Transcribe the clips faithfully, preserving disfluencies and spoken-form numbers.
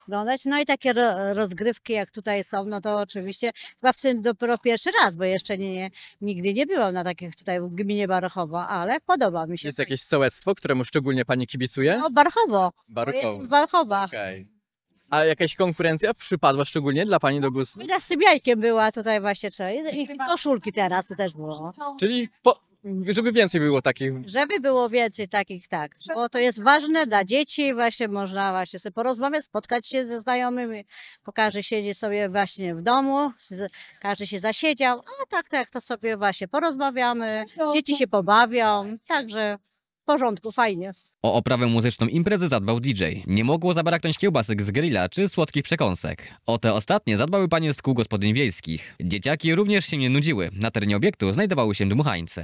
oglądać. No i takie ro rozgrywki jak tutaj są, no to oczywiście chyba w tym dopiero pierwszy raz, bo jeszcze nie nie nigdy nie byłam na takich tutaj w gminie Barochowo, ale podoba mi się. Jest jakieś sołectwo, któremu szczególnie pani kibicuje? No Barchowo, bo Barokowo. jestem z Barchowa. Okej. A jakaś konkurencja przypadła szczególnie dla pani do gustu? I z tym jajkiem była tutaj właśnie co, i i koszulki teraz to też było. Czyli po, żeby więcej było takich. Żeby było więcej takich, tak, bo to jest ważne dla dzieci, właśnie można właśnie sobie porozmawiać, spotkać się ze znajomymi, bo każdy siedzi sobie właśnie w domu, z- każdy się zasiedział, a tak, tak, to sobie właśnie porozmawiamy, dzieci się pobawią, także w porządku, fajnie. O oprawę muzyczną imprezy zadbał D J. Nie mogło zabraknąć kiełbasek z grilla czy słodkich przekąsek. O te ostatnie zadbały panie z kół gospodyń wiejskich. Dzieciaki również się nie nudziły. Na terenie obiektu znajdowały się dmuchańce.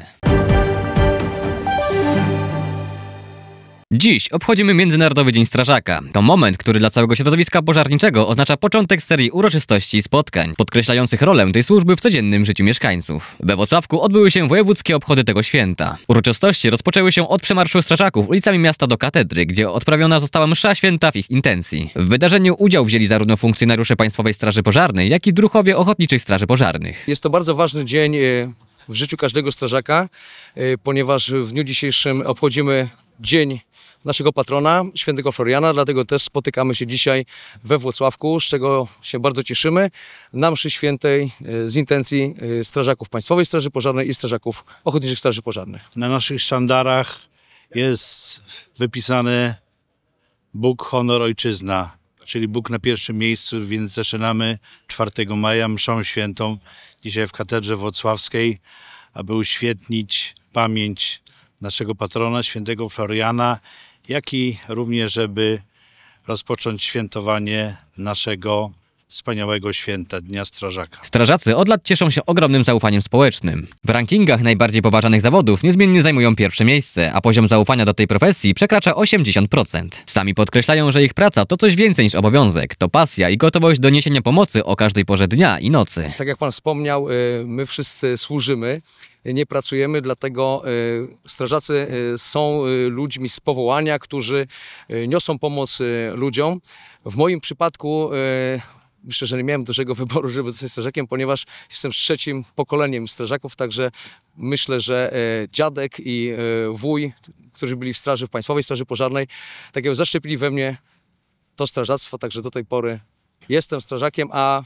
Dziś obchodzimy Międzynarodowy Dzień Strażaka. To moment, który dla całego środowiska pożarniczego oznacza początek serii uroczystości i spotkań, podkreślających rolę tej służby w codziennym życiu mieszkańców. We Włocławku odbyły się wojewódzkie obchody tego święta. Uroczystości rozpoczęły się od przemarszu strażaków ulicami miasta do katedry, gdzie odprawiona została msza święta w ich intencji. W wydarzeniu udział wzięli zarówno funkcjonariusze Państwowej Straży Pożarnej, jak i druhowie Ochotniczych Straży Pożarnych. Jest to bardzo ważny dzień e, w życiu każdego strażaka, e, ponieważ w dniu dzisiejszym obchodzimy dzień naszego patrona, świętego Floriana, dlatego też spotykamy się dzisiaj we Włocławku, z czego się bardzo cieszymy, na mszy świętej e, z intencji e, strażaków Państwowej Straży Pożarnej i strażaków Ochotniczych Straży Pożarnych. Na naszych sztandarach jest wypisane Bóg, honor, ojczyzna, czyli Bóg na pierwszym miejscu, więc zaczynamy czwartego maja mszą świętą dzisiaj w katedrze włocławskiej, aby uświetnić pamięć naszego patrona, świętego Floriana, jak i również, żeby rozpocząć świętowanie naszego wspaniałego święta, Dnia Strażaka. Strażacy od lat cieszą się ogromnym zaufaniem społecznym. W rankingach najbardziej poważanych zawodów niezmiennie zajmują pierwsze miejsce, a poziom zaufania do tej profesji przekracza osiemdziesiąt procent. Sami podkreślają, że ich praca to coś więcej niż obowiązek, to pasja i gotowość do niesienia pomocy o każdej porze dnia i nocy. Tak jak Pan wspomniał, e, my wszyscy służymy, nie pracujemy, dlatego e, strażacy e, są e, ludźmi z powołania, którzy e, niosą pomoc e, ludziom. W moim przypadku e, myślę, że nie miałem dużego wyboru, żeby zostać strażakiem, ponieważ jestem trzecim pokoleniem strażaków, także myślę, że e, dziadek i e, wuj, którzy byli w straży, w Państwowej Straży Pożarnej, tak jakby zaszczepili we mnie to strażactwo, także do tej pory jestem strażakiem, a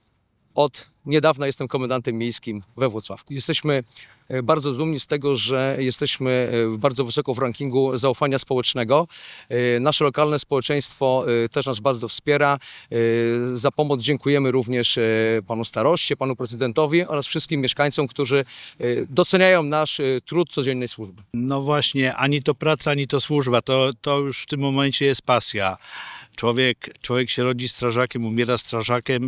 od niedawna jestem komendantem miejskim we Włocławku. Jesteśmy e, bardzo dumni z tego, że jesteśmy e, bardzo wysoko w rankingu zaufania społecznego. E, Nasze lokalne społeczeństwo e, też nas bardzo wspiera. E, Za pomoc dziękujemy również e, panu staroście, panu prezydentowi oraz wszystkim mieszkańcom, którzy e, doceniają nasz e, trud codziennej służby. No właśnie, ani to praca, ani to służba, to, to już w tym momencie jest pasja. Człowiek, człowiek się rodzi strażakiem, umiera strażakiem,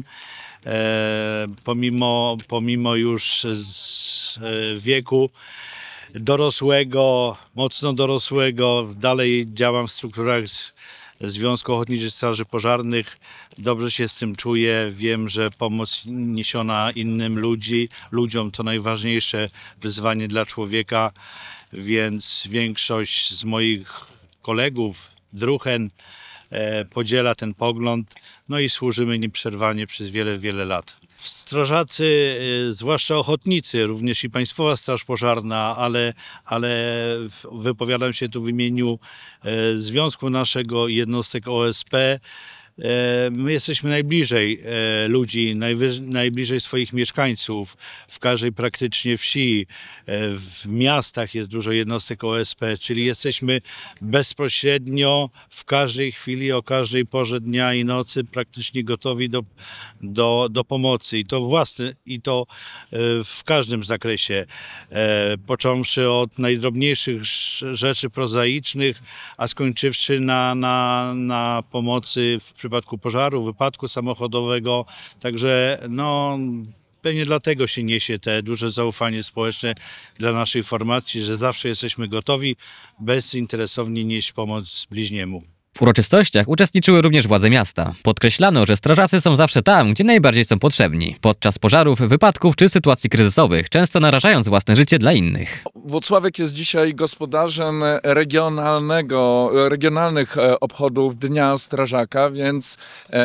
e, pomimo, pomimo już z e, wieku dorosłego, mocno dorosłego, dalej działam w strukturach z, Związku Ochotniczych Straży Pożarnych. Dobrze się z tym czuję, wiem, że pomoc niesiona innym ludzi, ludziom to najważniejsze wyzwanie dla człowieka, więc większość z moich kolegów, druhen, podziela ten pogląd, no i służymy nieprzerwanie przez wiele, wiele lat. Strażacy, zwłaszcza ochotnicy, również i Państwowa Straż Pożarna, ale, ale wypowiadam się tu w imieniu związku naszego i jednostek O S P. My jesteśmy najbliżej ludzi, najbliżej swoich mieszkańców, w każdej praktycznie wsi, w miastach jest dużo jednostek O S P, czyli jesteśmy bezpośrednio w każdej chwili, o każdej porze dnia i nocy praktycznie gotowi do, do, do pomocy i to własne, i to w każdym zakresie, począwszy od najdrobniejszych rzeczy prozaicznych, a skończywszy na, na, na pomocy w przypadku pożaru, wypadku samochodowego, także no pewnie dlatego się niesie te duże zaufanie społeczne dla naszej formacji, że zawsze jesteśmy gotowi bezinteresownie nieść pomoc bliźniemu. W uroczystościach uczestniczyły również władze miasta. Podkreślano, że strażacy są zawsze tam, gdzie najbardziej są potrzebni. Podczas pożarów, wypadków czy sytuacji kryzysowych, często narażając własne życie dla innych. Włocławek jest dzisiaj gospodarzem regionalnego, regionalnych obchodów Dnia Strażaka, więc